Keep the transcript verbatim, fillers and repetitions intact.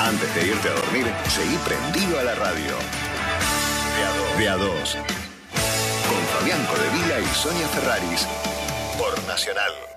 Antes de irte a dormir, seguí prendido a la radio. De a dos. Con Fabián Codevila y Sonia Ferraris. Por Nacional.